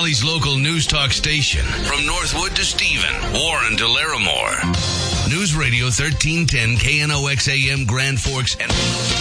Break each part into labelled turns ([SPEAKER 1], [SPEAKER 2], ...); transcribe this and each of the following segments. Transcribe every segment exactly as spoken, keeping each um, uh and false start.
[SPEAKER 1] Valley's local news talk station. From Northwood to Stephen, Warren to Larimore. News Radio thirteen ten K N O X A M Grand Forks and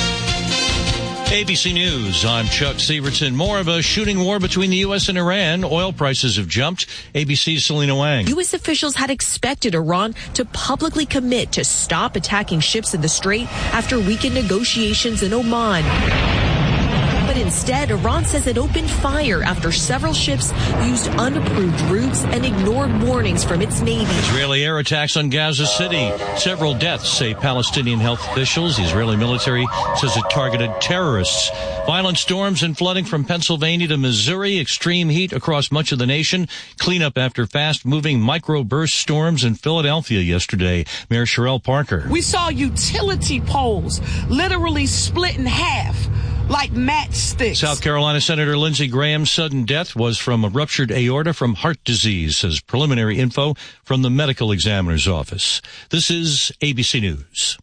[SPEAKER 2] A B C News, I'm Chuck Severson. More of a shooting war between the U S and Iran. Oil prices have jumped. A B C's Selena Wang.
[SPEAKER 3] U S officials had expected Iran to publicly commit to stop attacking ships in the Strait after weekend negotiations in Oman. But instead, Iran says it opened fire after several ships used unapproved routes and ignored warnings from its navy.
[SPEAKER 2] Israeli air attacks on Gaza City. Several deaths, say Palestinian health officials. The Israeli military says it targeted terrorists. Violent storms and flooding from Pennsylvania to Missouri. Extreme heat across much of the nation. Cleanup after fast-moving microburst storms in Philadelphia yesterday. Mayor Sherelle Parker.
[SPEAKER 4] We saw utility poles literally split in half like matchsticks.
[SPEAKER 2] South Carolina Senator Lindsey Graham's sudden death was from a ruptured aorta from heart disease, says preliminary info from the medical examiner's office. This is A B C News.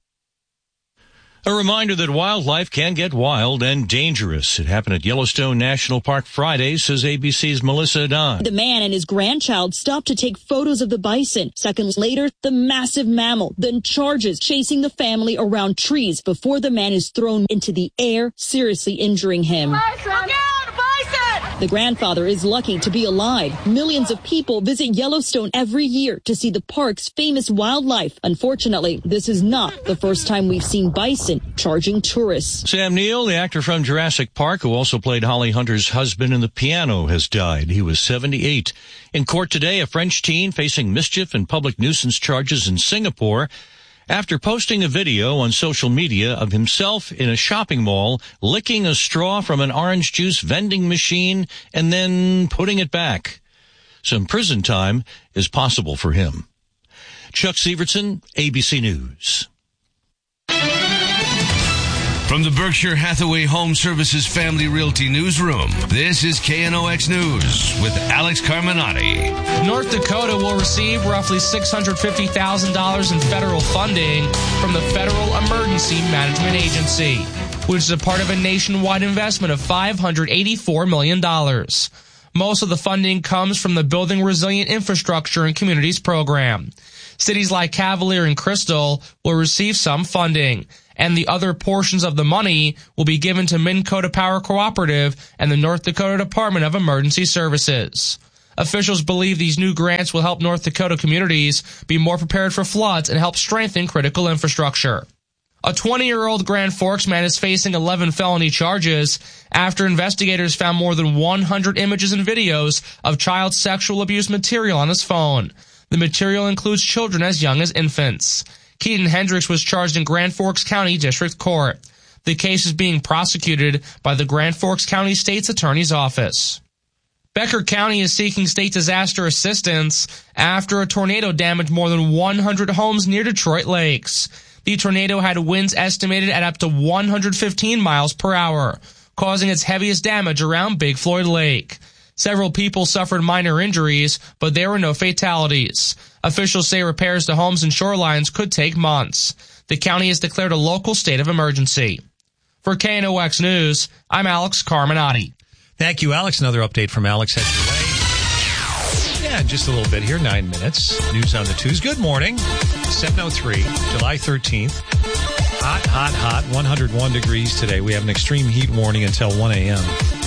[SPEAKER 2] A reminder that wildlife can get wild and dangerous. It happened at Yellowstone National Park Friday, says A B C's Melissa Adon.
[SPEAKER 5] The man and his grandchild stopped to take photos of the bison. Seconds later, the massive mammal then charges, chasing the family around trees before the man is thrown into the air, seriously injuring him.
[SPEAKER 4] Bison!
[SPEAKER 5] The grandfather is lucky to be alive. Millions of people visit Yellowstone every year to see the park's famous wildlife. Unfortunately, this is not the first time we've seen bison charging tourists.
[SPEAKER 2] Sam Neill, the actor from Jurassic Park, who also played Holly Hunter's husband in The Piano, has died. He was seventy-eight. In court today, a French teen facing mischief and public nuisance charges in Singapore after posting a video on social media of himself in a shopping mall licking a straw from an orange juice vending machine and then putting it back. Some prison time is possible for him. Chuck Severson, A B C News.
[SPEAKER 1] From the Berkshire Hathaway Home Services Family Realty Newsroom, this is K N O X News with Alex Carminati.
[SPEAKER 6] North Dakota will receive roughly six hundred fifty thousand dollars in federal funding from the Federal Emergency Management Agency, which is a part of a nationwide investment of five hundred eighty-four million dollars. Most of the funding comes from the Building Resilient Infrastructure and Communities program. Cities like Cavalier and Crystal will receive some funding, and the other portions of the money will be given to Minn Kota Power Cooperative and the North Dakota Department of Emergency Services. Officials believe these new grants will help North Dakota communities be more prepared for floods and help strengthen critical infrastructure. A twenty-year-old Grand Forks man is facing eleven felony charges after investigators found more than one hundred images and videos of child sexual abuse material on his phone. The material includes children as young as infants. Keaton Hendricks was charged in Grand Forks County District Court. The case is being prosecuted by the Grand Forks County State's Attorney's Office. Becker County is seeking state disaster assistance after a tornado damaged more than one hundred homes near Detroit Lakes. The tornado had winds estimated at up to one hundred fifteen miles per hour, causing its heaviest damage around Big Floyd Lake. Several people suffered minor injuries, but there were no fatalities. Officials say repairs to homes and shorelines could take months. The county has declared a local state of emergency. For K N O X News, I'm Alex Carminati.
[SPEAKER 7] Thank you, Alex. Another update from Alex headed away. Yeah, just a little bit here, nine minutes. News on the twos. Good morning. seven oh three, July thirteenth. Hot, hot, hot. one hundred one degrees today. We have an extreme heat warning until one a.m.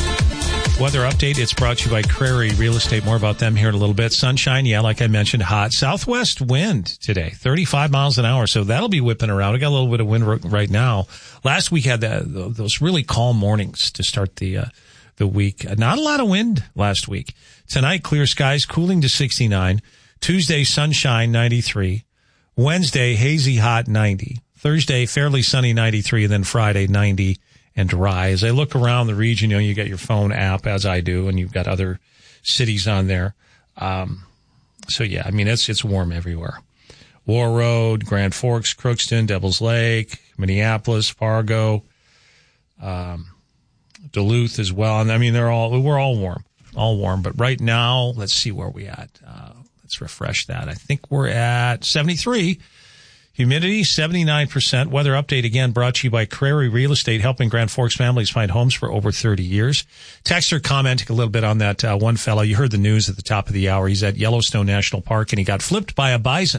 [SPEAKER 7] Weather update, it's brought to you by Crary Real Estate. More about them here in a little bit. Sunshine, yeah, like I mentioned, hot. Southwest wind today, thirty-five miles an hour, so that'll be whipping around. We got a little bit of wind right now. Last week had that, those really calm mornings to start the uh, the week. Not a lot of wind last week. Tonight, clear skies, cooling to sixty-nine. Tuesday, sunshine, ninety-three. Wednesday, hazy hot, ninety. Thursday, fairly sunny, ninety-three, and then Friday, ninety. And dry. As I look around the region, you know, you got your phone app, as I do, and you've got other cities on there. Um, so yeah, I mean, it's, it's warm everywhere. War Road, Grand Forks, Crookston, Devils Lake, Minneapolis, Fargo, um, Duluth as well. And I mean, they're all, we're all warm, all warm. But right now, let's see where we at. Uh, let's refresh that. I think we're at seventy-three Humidity, seventy-nine percent. Weather update again brought to you by Crary Real Estate, helping Grand Forks families find homes for over thirty years. Texter commenting a little bit on that uh, one fellow. You heard the news at the top of the hour. He's at Yellowstone National Park, and he got flipped by a bison.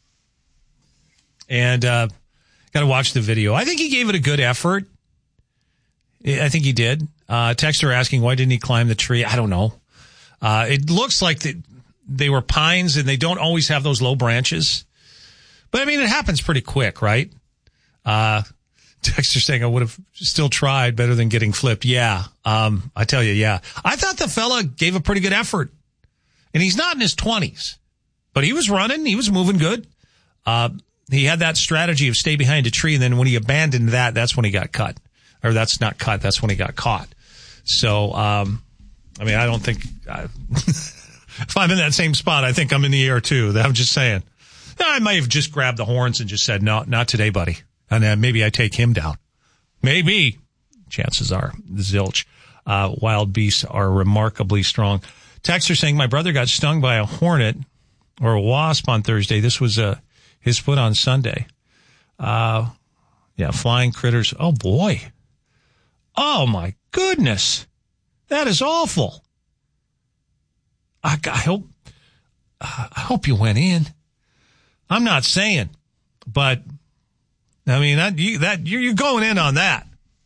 [SPEAKER 7] And uh, got to watch the video. I think he gave it a good effort. I think he did. Uh, texter asking, why didn't he climb the tree? I don't know. Uh, it looks like the, they were pines, and they don't always have those low branches. But, I mean, it happens pretty quick, right? Uh, Texter saying I would have still tried better than getting flipped. Yeah. Um, I tell you, yeah. I thought the fella gave a pretty good effort. And he's not in his twenties. But he was running. He was moving good. Uh, he had that strategy of stay behind a tree. And then when he abandoned that, that's when he got cut. Or that's not cut. That's when he got caught. So, um, I mean, I don't think uh, if I'm in that same spot, I think I'm in the air too. I'm just saying. I might have just grabbed the horns and just said, no, not today, buddy. And then maybe I take him down. Maybe. Chances are. Zilch. Uh, wild beasts are remarkably strong. Texter saying, my brother got stung by a hornet or a wasp on Thursday. This was uh, his foot on Sunday. Uh, yeah, flying critters. Oh, boy. Oh, my goodness. That is awful. I, I hope, uh, I hope you went in. I'm not saying, but I mean that you that you're, you're going in on that.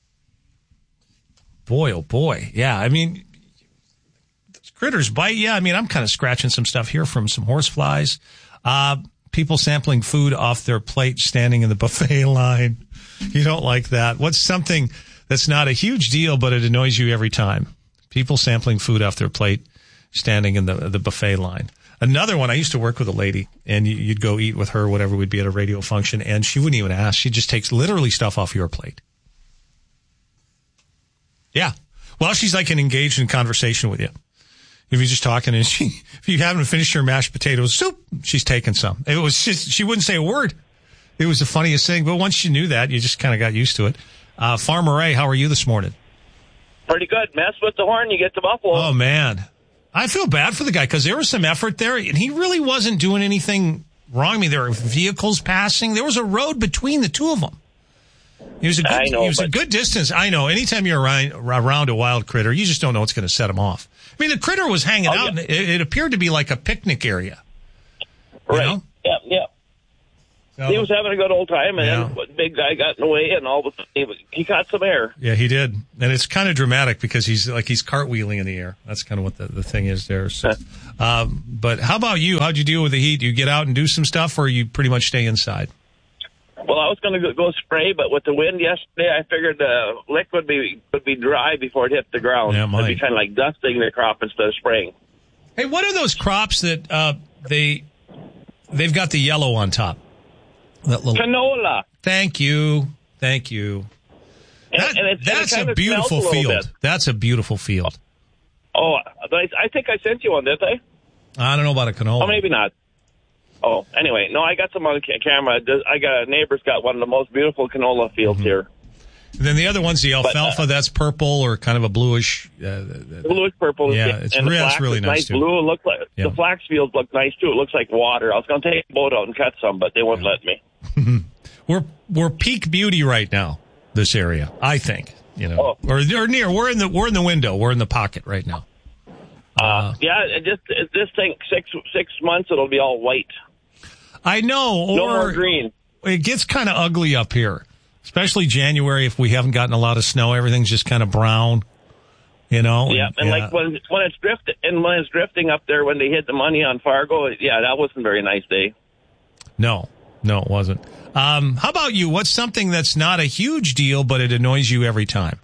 [SPEAKER 7] Boy, oh boy, yeah. I mean, critters bite. Yeah, I mean, I'm kind of scratching some stuff here from some horse flies. Uh, people sampling food off their plate, standing in the buffet line. You don't like that. What's something that's not a huge deal, but it annoys you every time? People sampling food off their plate, standing in the the buffet line. Another one, I used to work with a lady, and you'd go eat with her, whatever, we'd be at a radio function, and she wouldn't even ask. She just takes literally stuff off your plate. Yeah. Well, she's like an engaged in conversation with you. If you're just talking, and she, if you haven't finished your mashed potatoes soup, she's taking some. It was just, she wouldn't say a word. It was the funniest thing, but once you knew that, you just kind of got used to it. Uh, Farmer Ray, how are you this morning?
[SPEAKER 8] Pretty good. Mess with the horn, you get the buffalo.
[SPEAKER 7] Oh, man. I feel bad for the guy because there was some effort there, and he really wasn't doing anything wrong. I mean, there were vehicles passing. There was a road between the two of them. He was a good,
[SPEAKER 8] I know,
[SPEAKER 7] he was
[SPEAKER 8] but...
[SPEAKER 7] a good distance. I know. Anytime you're around, around a wild critter, you just don't know what's going to set him off. I mean, the critter was hanging
[SPEAKER 8] oh,
[SPEAKER 7] out,
[SPEAKER 8] yeah.
[SPEAKER 7] and it, it appeared to be like a picnic area.
[SPEAKER 8] Right.
[SPEAKER 7] You know?
[SPEAKER 8] Yeah, yeah. So, he was having a good old time, and
[SPEAKER 7] yeah.
[SPEAKER 8] then the big guy got in the way, and all of a sudden he, he caught some air.
[SPEAKER 7] Yeah, he did. And it's kind of dramatic because he's like he's cartwheeling in the air. That's kind of what the, the thing is there. So, um, but how about you? How'd you deal with the heat? Do you get out and do some stuff, or you pretty much stay inside?
[SPEAKER 8] Well, I was going to go spray, but with the wind yesterday, I figured the lick would be, would be dry before it hit the ground.
[SPEAKER 7] Yeah, it might.
[SPEAKER 8] It'd be kind of like dusting the crop instead of spraying.
[SPEAKER 7] Hey, what are those crops that uh, they, they've got the yellow on top? That little...
[SPEAKER 8] Canola.
[SPEAKER 7] Thank you. Thank you.
[SPEAKER 8] And,
[SPEAKER 7] that,
[SPEAKER 8] and it,
[SPEAKER 7] that's
[SPEAKER 8] and it
[SPEAKER 7] a beautiful
[SPEAKER 8] a
[SPEAKER 7] field.
[SPEAKER 8] Bit.
[SPEAKER 7] That's a beautiful field.
[SPEAKER 8] Oh, I, I think I sent you one, didn't I?
[SPEAKER 7] I don't know about a canola.
[SPEAKER 8] Oh, maybe not. Oh, anyway, no, I got some on camera. I got a neighbor's got one of the most beautiful canola fields mm-hmm. here.
[SPEAKER 7] And then the other one's the alfalfa. But, uh, that's purple or kind of a bluish. Uh,
[SPEAKER 8] bluish purple.
[SPEAKER 7] Yeah, it's
[SPEAKER 8] and
[SPEAKER 7] re-
[SPEAKER 8] the
[SPEAKER 7] that's really nice,
[SPEAKER 8] nice
[SPEAKER 7] too.
[SPEAKER 8] Blue. It looks like
[SPEAKER 7] yeah.
[SPEAKER 8] the flax fields look nice too. It looks like water. I was going to take a boat out and cut some, but they wouldn't yeah. let me.
[SPEAKER 7] we're we're peak beauty right now. This area, I think, you know, oh. or or near. We're in the we're in the window. We're in the pocket right now.
[SPEAKER 8] Uh, uh yeah, it just it, this thing six six months it'll be all white.
[SPEAKER 7] I know, or
[SPEAKER 8] no more green.
[SPEAKER 7] It gets kind of ugly up here, especially January if we haven't gotten a lot of snow. Everything's just kind of brown, you know.
[SPEAKER 8] Yeah, and, and yeah. like when when it's drifting and when it's drifting up there when they hit the money on Fargo, yeah, that wasn't a very nice day.
[SPEAKER 7] No, no, it wasn't. Um, how about you? What's something that's not a huge deal but it annoys you every time?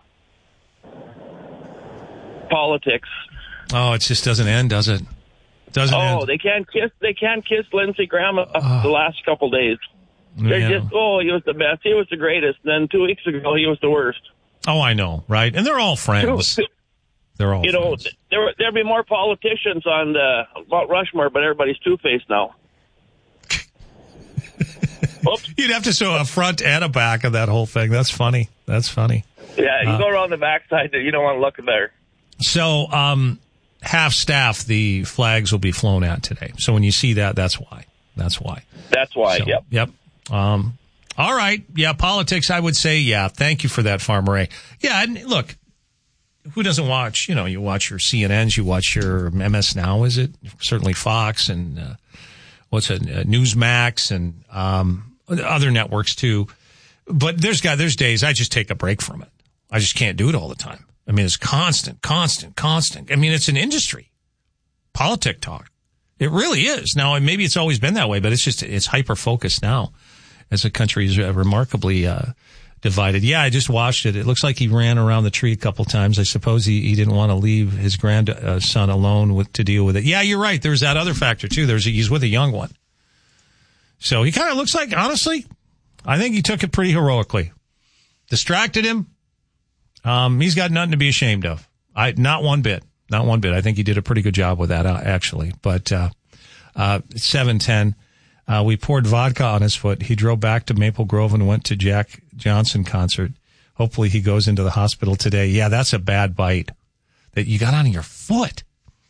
[SPEAKER 8] Politics.
[SPEAKER 7] Oh, it just doesn't end, does it? Doesn't
[SPEAKER 8] oh,
[SPEAKER 7] end.
[SPEAKER 8] they can't kiss. They can't kiss Lindsey Graham uh, the last couple days. They're
[SPEAKER 7] yeah.
[SPEAKER 8] just, oh, he was the best. He was the greatest. And then two weeks ago, he was the worst.
[SPEAKER 7] Oh, I know, right? And they're all friends. They're all
[SPEAKER 8] you
[SPEAKER 7] friends.
[SPEAKER 8] know, there there'll be more politicians on the Mount Rushmore, but everybody's two-faced now.
[SPEAKER 7] You'd have to show a front and a back of that whole thing. That's funny. That's funny.
[SPEAKER 8] Yeah, you
[SPEAKER 7] uh,
[SPEAKER 8] go around the backside. You don't want to look there.
[SPEAKER 7] So, um, half staff, the flags will be flown at today. So when you see that, that's why. That's why.
[SPEAKER 8] That's why.
[SPEAKER 7] So,
[SPEAKER 8] yep.
[SPEAKER 7] Yep. Um, all right. Yeah, politics, I would say, yeah. Thank you for that, Farmer A. Yeah, and look, who doesn't watch, you know, you watch your C N Ns, you watch your M S Now, is it? Certainly Fox and, uh, what's it, uh, Newsmax and, um, other networks too. But there's got, there's days I just take a break from it. I just can't do it all the time. I mean, it's constant, constant, constant. I mean, it's an industry. Politic talk. It really is. Now, maybe it's always been that way, but it's just, it's hyper-focused now as the country is remarkably, uh, divided. Yeah, I just watched it. It looks like he ran around the tree a couple times. I suppose he, he didn't want to leave his grandson alone with, to deal with it. Yeah, you're right. There's that other factor too. There's a, he's with a young one. So he kind of looks like, honestly, I think he took it pretty heroically. Distracted him. Um, he's got nothing to be ashamed of. I, not one bit. Not one bit. I think he did a pretty good job with that, uh, actually. But, uh, uh, seven ten. Uh, we poured vodka on his foot. He drove back to Maple Grove and went to Jack Johnson concert. Hopefully he goes into the hospital today. Yeah, that's a bad bite that you got on your foot.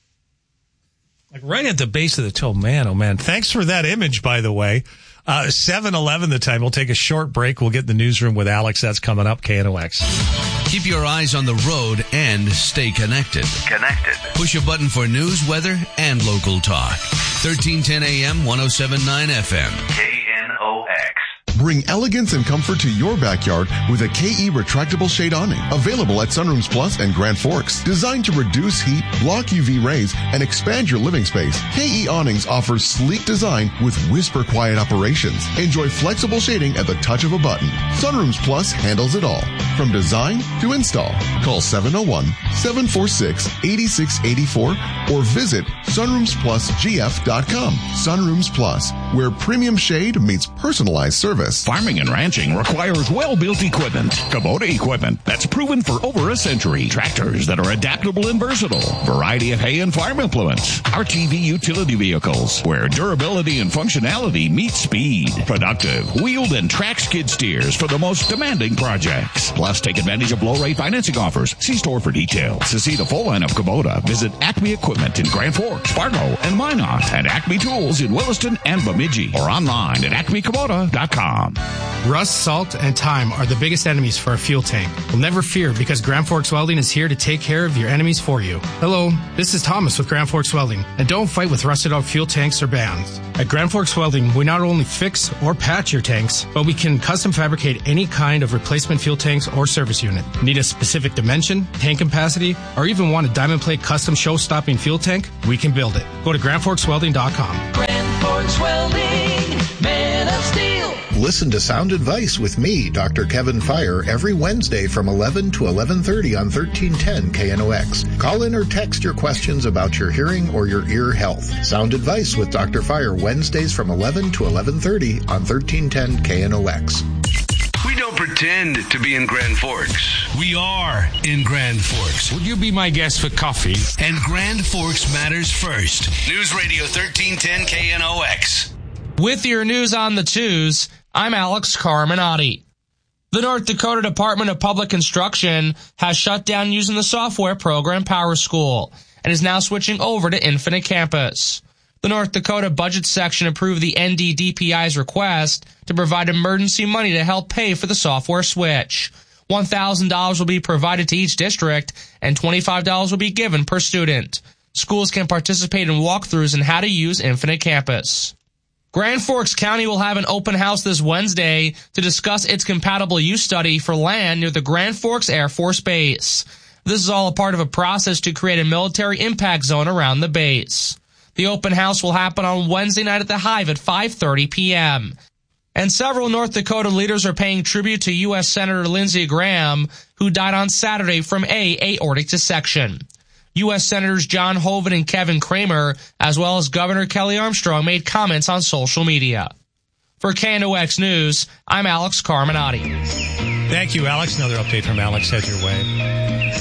[SPEAKER 7] Like right at the base of the toe. Man, oh man. Thanks for that image, by the way. Uh, seven eleven the time. We'll take a short break. We'll get in the newsroom with Alex. That's coming up. K N O X.
[SPEAKER 1] Keep your eyes on the road and stay connected. Connected. Push a button for news, weather, and local talk. thirteen ten A M, one oh seven point nine F M. K N O X.
[SPEAKER 9] Bring elegance and comfort to your backyard with a K E retractable shade awning. Available at Sunrooms Plus and Grand Forks. Designed to reduce heat, block U V rays, and expand your living space, K E Awnings offers sleek design with whisper quiet operations. Enjoy flexible shading at the touch of a button. Sunrooms Plus handles it all, from design to install. Call seven oh one, seven four six, eight six eight four or visit sunrooms plus g f dot com. Sunrooms Plus, where premium shade meets personalized service.
[SPEAKER 10] Farming and ranching requires well-built equipment. Kubota equipment that's proven for over a century. Tractors that are adaptable and versatile. Variety of hay and farm implements. R T V utility vehicles where durability and functionality meet speed. Productive, wheeled and track skid steers for the most demanding projects. Plus, take advantage of low-rate financing offers. See store for details. To see the full line of Kubota, visit Acme Equipment in Grand Forks, Fargo, and Minot, and Acme Tools in Williston and Bemidji, or online at acme kubota dot com.
[SPEAKER 11] Rust, salt, and time are the biggest enemies for a fuel tank. Well, never fear, because Grand Forks Welding is here to take care of your enemies for you. Hello, this is Thomas with Grand Forks Welding, and don't fight with rusted out fuel tanks or bands. At Grand Forks Welding, we not only fix or patch your tanks, but we can custom fabricate any kind of replacement fuel tanks or service unit. Need a specific dimension, tank capacity, or even want a diamond plate custom show-stopping fuel tank? We can build it. Go to grand forks welding dot com.
[SPEAKER 12] Grand Forks Welding, man of steel.
[SPEAKER 13] Listen to Sound Advice with me, Doctor Kevin Fire, every Wednesday from eleven to eleven thirty on thirteen ten K N O X. Call in or text your questions about your hearing or your ear health. Sound Advice with Doctor Fire, Wednesdays from eleven to eleven thirty on thirteen ten K N O X.
[SPEAKER 1] We don't pretend to be in Grand Forks. We are in Grand Forks.
[SPEAKER 14] Would you be my guest for coffee?
[SPEAKER 1] And Grand Forks matters first. News Radio thirteen ten K N O X.
[SPEAKER 6] With your news on the twos, I'm Alex Carminati. The North Dakota Department of Public Instruction has shut down using the software program PowerSchool and is now switching over to Infinite Campus. The North Dakota Budget Section approved the N D D P I's request to provide emergency money to help pay for the software switch. one thousand dollars will be provided to each district and twenty-five dollars will be given per student. Schools can participate in walkthroughs on how to use Infinite Campus. Grand Forks County will have an open house this Wednesday to discuss its compatible use study for land near the Grand Forks Air Force Base. This is all a part of a process to create a military impact zone around the base. The open house will happen on Wednesday night at the Hive at five thirty p.m. And several North Dakota leaders are paying tribute to U S Senator Lindsey Graham, who died on Saturday from a aortic dissection. U S Senators John Hoeven and Kevin Cramer, as well as Governor Kelly Armstrong, made comments on social media. For K N O X News, I'm Alex Carminati.
[SPEAKER 7] Thank you, Alex. Another update from Alex head your way.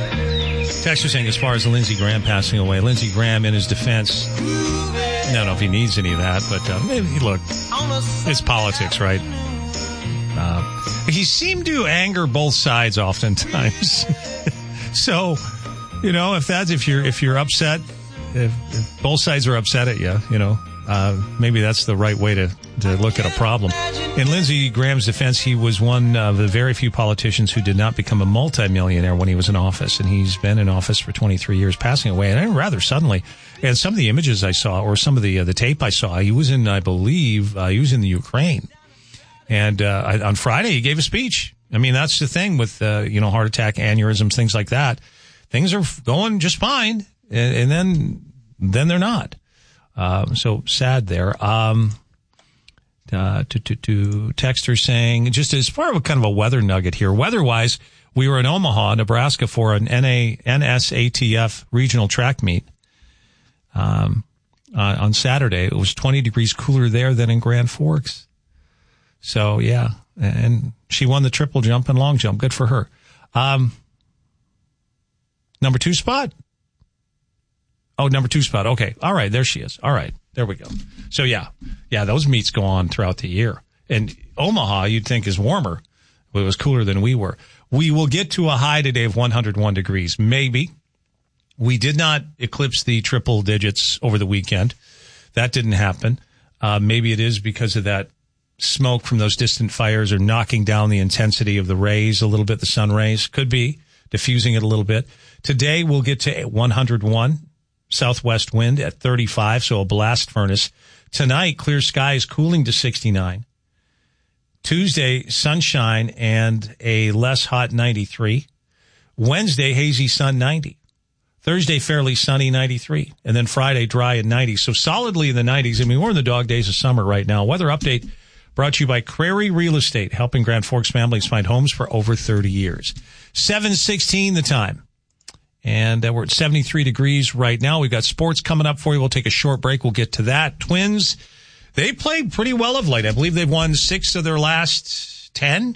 [SPEAKER 7] Text was saying, as far as Lindsey Graham passing away, Lindsey Graham, in his defense, I don't know if he needs any of that, but uh, maybe, look, it's politics, right? Uh, he seemed to anger both sides oftentimes. So, you know, if that's, if you're, if you're upset, if, if both sides are upset at you, you know, uh, maybe that's the right way to, to look at a problem. In Lindsey Graham's defense, he was one of the very few politicians who did not become a multimillionaire when he was in office, and he's been in office for twenty-three years, passing away, and rather suddenly. And some of the images I saw, or some of the uh, the tape I saw, he was in, I believe, uh, he was in the Ukraine. And uh, on Friday, he gave a speech. I mean, that's the thing with, uh, you know, heart attack, aneurysms, things like that. Things are going just fine, and, and then then they're not. Um, so sad there. Um Uh, to, to, to texter saying, just as part of a kind of a weather nugget here, weather-wise, we were in Omaha, Nebraska for an N A, N S A T F regional track meet, um, uh, on Saturday. It was twenty degrees cooler there than in Grand Forks. So, yeah, and she won the triple jump and long jump. Good for her. Um, number two spot? Oh, number two spot. Okay. All right. There she is. All right. There we go. So, yeah. Yeah, those meets go on throughout the year. And Omaha, you'd think, is warmer. It was cooler than we were. We will get to a high today of one hundred one degrees. Maybe. We did not eclipse the triple digits over the weekend. That didn't happen. Uh, maybe it is because of that smoke from those distant fires are knocking down the intensity of the rays a little bit, the sun rays. Could be. Diffusing it a little bit. Today, we'll get to one hundred one. Southwest wind at thirty-five, so a blast furnace. Tonight, clear skies, cooling to sixty-nine. Tuesday, sunshine and a less hot ninety-three. Wednesday, hazy sun, ninety. Thursday, fairly sunny, ninety-three. And then Friday, dry at ninety. So solidly in the nineties. I mean, we're in the dog days of summer right now. Weather update brought to you by Crary Real Estate, helping Grand Forks families find homes for over thirty years. seven sixteen the time. And uh, we're at seventy-three degrees right now. We've got sports coming up for you. We'll take a short break. We'll get to that. Twins, they played pretty well of late. I believe they've won six of their last ten.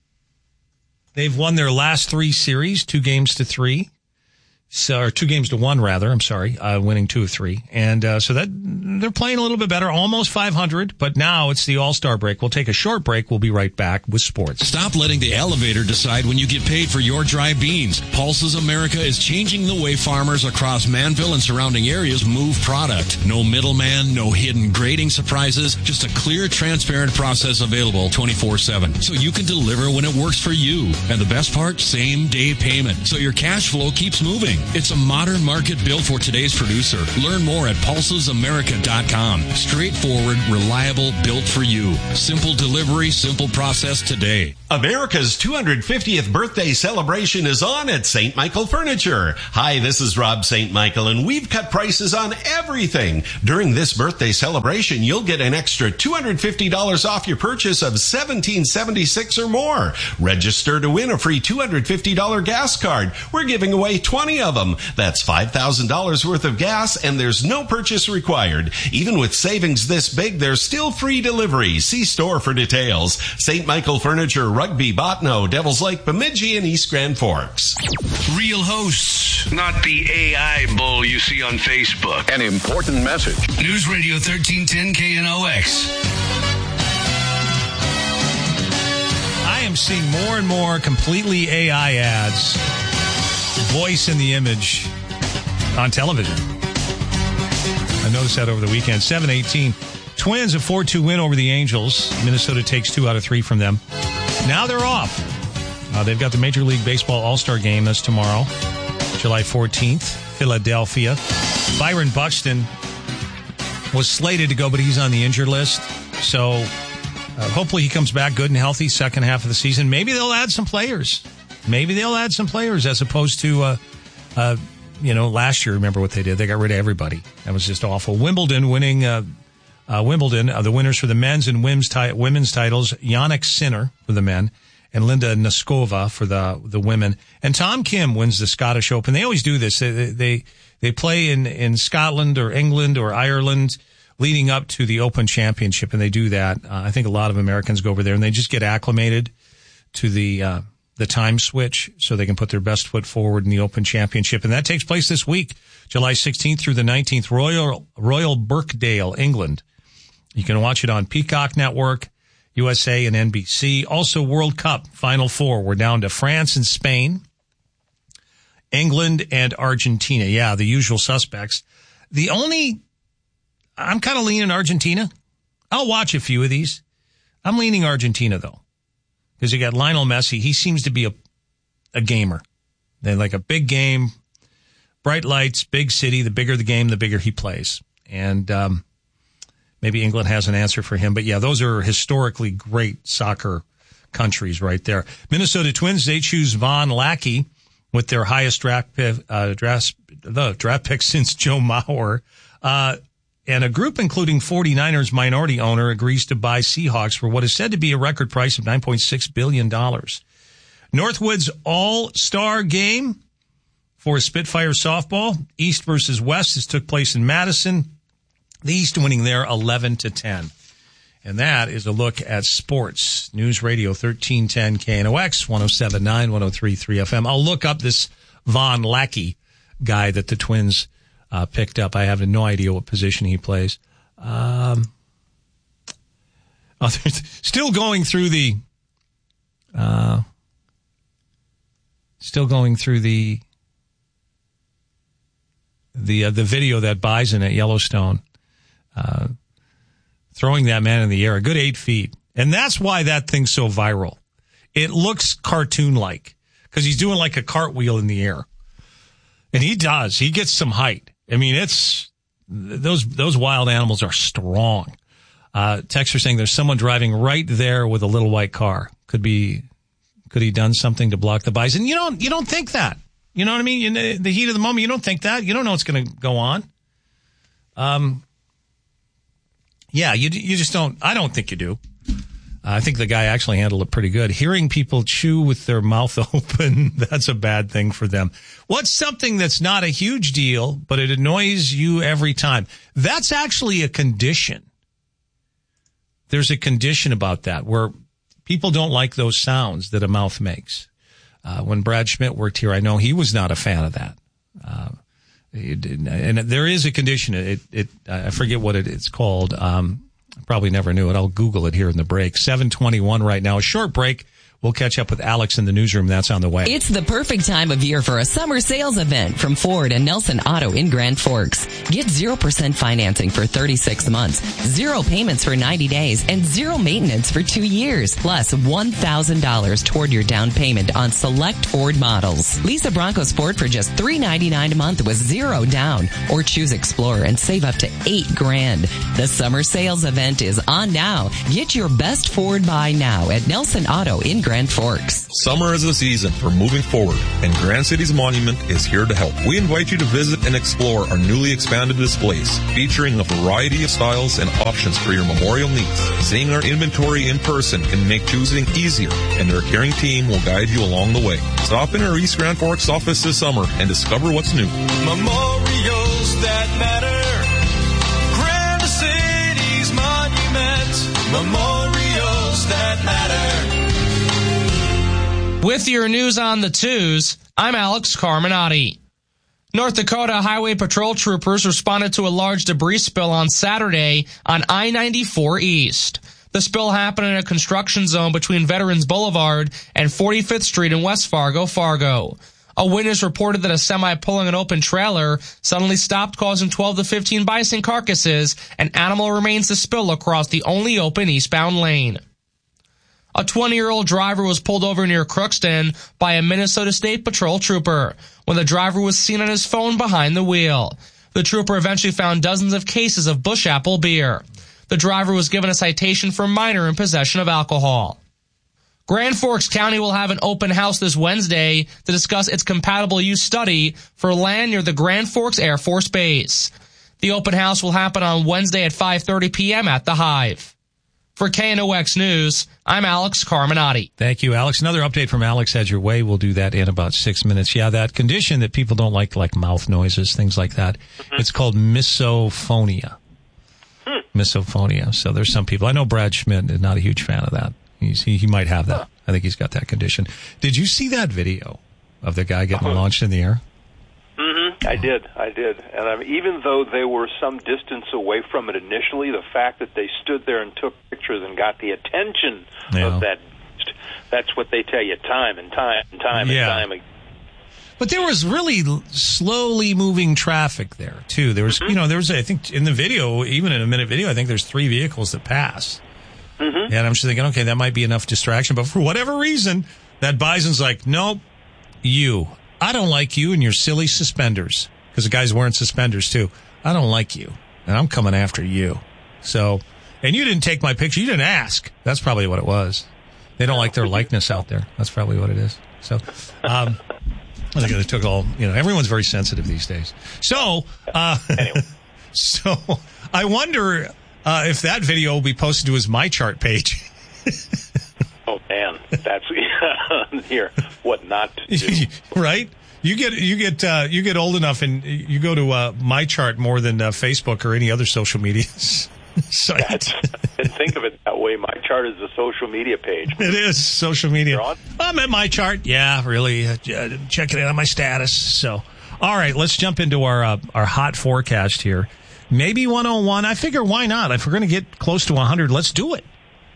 [SPEAKER 7] They've won their last three series, two games to three. So, or two games to one, rather. I'm sorry, uh, winning two of three. And uh, so that they're playing a little bit better, almost five hundred. But now it's the All-Star break. We'll take a short break. We'll be right back with sports.
[SPEAKER 14] Stop letting the elevator decide when you get paid for your dry beans. Pulses America is changing the way farmers across Manville and surrounding areas move product. No middleman, no hidden grading surprises, just a clear, transparent process available twenty-four seven. So you can deliver when it works for you. And the best part, same-day payment. So your cash flow keeps moving. It's a modern market built for today's producer. Learn more at pulses america dot com. Straightforward, reliable, built for you. Simple delivery, simple process today.
[SPEAKER 15] America's two hundred fiftieth birthday celebration is on at Saint Michael Furniture. Hi, this is Rob Saint Michael, and we've cut prices on everything. During this birthday celebration, you'll get an extra two hundred fifty dollars off your purchase of seventeen seventy-six or more. Register to win a free two hundred fifty dollars gas card. We're giving away twenty of them. That's five thousand dollars worth of gas, and there's no purchase required. Even with savings this big, there's still free delivery. See store for details. Saint Michael Furniture, Rugby, Botno, Devils Lake, Bemidji, and East Grand Forks.
[SPEAKER 1] Real hosts, not the A I bull you see on Facebook.
[SPEAKER 10] An important message.
[SPEAKER 1] News Radio thirteen ten K N O X.
[SPEAKER 7] I am seeing more and more completely A I ads, voice in the image on television. I noticed that over the weekend. seven eighteen. Twins, a four two win over the Angels. Minnesota takes two out of three from them. Now they're off. Uh, they've got the Major League Baseball All-Star Game. That's tomorrow, July fourteenth, Philadelphia. Byron Buxton was slated to go, but he's on the injured list. So uh, hopefully he comes back good and healthy second half of the season. Maybe they'll add some players. Maybe they'll add some players as opposed to, uh, uh, you know, last year. Remember what they did? They got rid of everybody. That was just awful. Wimbledon winning, uh, uh, Wimbledon, uh, the winners for the men's and women's, ti- women's titles, Jannik Sinner for the men and Linda Noskova for the, the women. And Tom Kim wins the Scottish Open. They always do this. They, they, they play in, in Scotland or England or Ireland leading up to the Open Championship. And they do that. Uh, I think a lot of Americans go over there and they just get acclimated to the, uh, the time switch so they can put their best foot forward in the Open Championship. And that takes place this week, July sixteenth through the nineteenth, Royal, Royal Birkdale, England. You can watch it on Peacock Network, U S A and N B C. Also World Cup Final Four. We're down to France and Spain, England and Argentina. Yeah, the usual suspects. The only, I'm kind of leaning Argentina. I'll watch a few of these. I'm leaning Argentina, though, because you got Lionel Messi. He seems to be a, a gamer. They're like a big game, bright lights, big city. The bigger the game, the bigger he plays. And um, maybe England has an answer for him. But, yeah, those are historically great soccer countries right there. Minnesota Twins, they choose Von Lackey with their highest draft pick, uh, draft, the draft pick since Joe Mauer. Uh, and a group including 49ers minority owner agrees to buy Seahawks for what is said to be a record price of nine point six billion dollars. Northwood's all-star game for Spitfire softball, East versus West, this took place in Madison. The East winning there eleven to ten. And that is a look at sports. News Radio thirteen ten K N O X, one oh seven point nine, one oh three point three F M. I'll look up this Von Lackey guy that the Twins uh, picked up. I have no idea what position he plays. Um, oh, still going through the, uh, still going through the, the, uh, the video that Bison at Yellowstone, uh, throwing that man in the air a good eight feet. And that's why that thing's so viral. It looks cartoon-like because he's doing like a cartwheel in the air. And he does. He gets some height. I mean, it's those those wild animals are strong. Uh, texter saying there's someone driving right there with a little white car. Could be, could he done something to block the bison? You don't you don't think that. You know what I mean? In the heat of the moment, you don't think that. You don't know what's going to go on. Um. Yeah, you you just don't. I don't think you do. Uh, I think the guy actually handled it pretty good. Hearing people chew with their mouth open, that's a bad thing for them. What's something that's not a huge deal, but it annoys you every time? That's actually a condition. There's a condition about that where people don't like those sounds that a mouth makes. Uh, when Brad Schmidt worked here, I know he was not a fan of that. Uh, it, and there is a condition. It, it, I forget what it, it's called. Um, I probably never knew it. I'll Google it here in the break. seven twenty-one right now. A short break. We'll catch up with Alex in the newsroom. That's on the way.
[SPEAKER 16] It's the perfect time of year for a summer sales event from Ford and Nelson Auto in Grand Forks. Get zero percent financing for thirty-six months, zero payments for ninety days, and zero maintenance for two years. Plus one thousand dollars toward your down payment on select Ford models. Lease a Bronco Sport for just three ninety-nine a month with zero down, or choose Explorer and save up to eight grand. The summer sales event is on now. Get your best Ford buy now at Nelson Auto in Grand Forks.
[SPEAKER 17] Summer is the season for moving forward, and Grand Cities Monument is here to help. We invite you to visit and explore our newly expanded displays, featuring a variety of styles and options for your memorial needs. Seeing our inventory in person can make choosing easier, and our caring team will guide you along the way. Stop in our East Grand Forks office this summer and discover what's new.
[SPEAKER 12] Memorials that matter. Grand Cities Monument. Memorials that matter.
[SPEAKER 6] With your news on the twos, I'm Alex Carminati. North Dakota Highway Patrol troopers responded to a large debris spill on Saturday on I ninety-four East. The spill happened in a construction zone between Veterans Boulevard and forty-fifth Street in West Fargo, Fargo. A witness reported that a semi pulling an open trailer suddenly stopped, causing twelve to fifteen bison carcasses and animal remains to spill across the only open eastbound lane. A twenty-year-old driver was pulled over near Crookston by a Minnesota State Patrol trooper when the driver was seen on his phone behind the wheel. The trooper eventually found dozens of cases of Bush Apple beer. The driver was given a citation for minor in possession of alcohol. Grand Forks County will have an open house this Wednesday to discuss its compatible use study for land near the Grand Forks Air Force Base. The open house will happen on Wednesday at five thirty p.m. at the Hive. For K N O X News, I'm Alex Carminati.
[SPEAKER 7] Thank you, Alex. Another update from Alex heads your way. We'll do that in about six minutes. Yeah, that condition that people don't like, like mouth noises, things like that, mm-hmm. It's called misophonia. Hmm. Misophonia. So there's some people. I know Brad Schmidt is not a huge fan of that. He's, he, he might have that. Huh. I think he's got that condition. Did you see that video of the guy getting uh-huh. launched in the air?
[SPEAKER 18] Mm-hmm. I did, I did. And um, even though they were some distance away from it initially, the fact that they stood there and took pictures and got the attention yeah. of that, that's what they tell you time and time and time yeah. and time again.
[SPEAKER 7] But there was really slowly moving traffic there, too. There was, mm-hmm. you know, there was, I think, in the video, even in a minute video, I think there's three vehicles that pass.
[SPEAKER 18] Mm-hmm.
[SPEAKER 7] And I'm just thinking, okay, that might be enough distraction. But for whatever reason, that bison's like, nope, you. I don't like you and your silly suspenders. Because the guy's wearing suspenders, too. I don't like you, and I'm coming after you. So, and you didn't take my picture. You didn't ask. That's probably what it was. They don't like their likeness out there. That's probably what it is. So, um, I think they took all, you know, everyone's very sensitive these days. So, uh, anyway. so I wonder uh, if that video will be posted to his My Chart page.
[SPEAKER 18] Oh, man. That's here. What not to do.
[SPEAKER 7] Right? You get you get uh, you get old enough, and you go to uh, My Chart more than uh, Facebook or any other social media site.
[SPEAKER 18] That's, and think of it that way. My Chart is a social media page.
[SPEAKER 7] It is social media. I'm at My Chart. Yeah, really. Uh, checking in on my status. So, all right, let's jump into our uh, our hot forecast here. Maybe one oh one. I figure why not? If we're going to get close to one hundred, let's do it.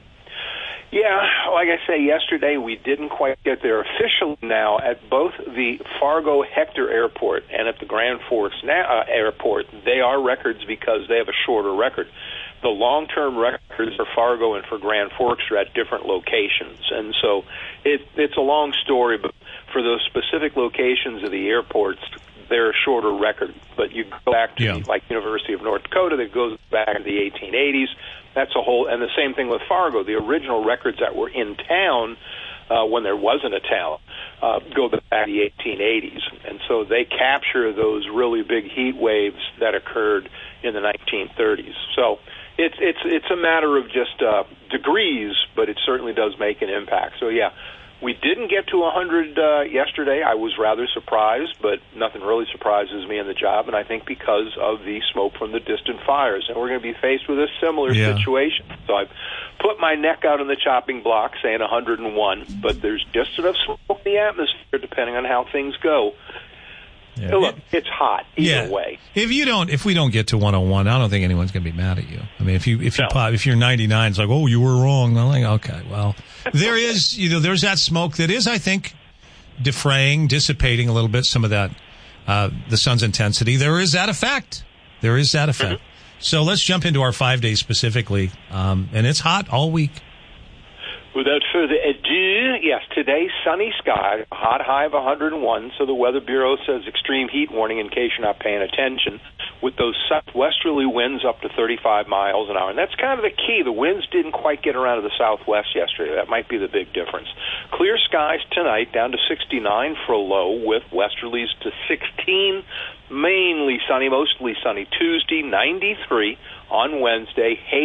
[SPEAKER 18] Yeah, like I say, yesterday we didn't quite get there officially now at both the Fargo Hector Airport and at the Grand Forks na- uh, Airport. They are records because they have a shorter record. The long-term records for Fargo and for Grand Forks are at different locations. And so it, it's a long story, but for those specific locations of the airports, they're a shorter record. But you go back to, yeah. the, like, University of North Dakota, that goes back to the eighteen eighties. That's a whole, and the same thing with Fargo. The original records that were in town uh, when there wasn't a town uh, go back to the eighteen eighties, and so they capture those really big heat waves that occurred in the nineteen thirties. So it's it's it's a matter of just uh, degrees, but it certainly does make an impact. So yeah. We didn't get to one hundred uh, yesterday. I was rather surprised, but nothing really surprises me in the job, and I think because of the smoke from the distant fires. And we're going to be faced with a similar yeah. situation. So I've put my neck out on the chopping block saying one hundred one, but there's just enough smoke in the atmosphere depending on how things go. Yeah. So look, it's hot either
[SPEAKER 7] yeah.
[SPEAKER 18] way.
[SPEAKER 7] If you don't, if we don't get to one oh one, I don't think anyone's going to be mad at you. I mean, if you if you
[SPEAKER 18] no.
[SPEAKER 7] pop, if you're ninety-nine, it's like, oh, you were wrong. I'm like, okay, well, there is, you know, there's that smoke that is, I think, defraying, dissipating a little bit some of that uh, the sun's intensity. There is that effect. There is that effect. Mm-hmm. So let's jump into our five days specifically, um, and it's hot all week.
[SPEAKER 18] Without further ado, yes, today, sunny sky, a hot high of one hundred one, so the Weather Bureau says extreme heat warning in case you're not paying attention, with those southwesterly winds up to thirty-five miles an hour. And that's kind of the key. The winds didn't quite get around to the southwest yesterday. That might be the big difference. Clear skies tonight, down to sixty-nine for a low, with westerlies to sixteen. Mainly sunny, mostly sunny Tuesday, ninety-three on Wednesday.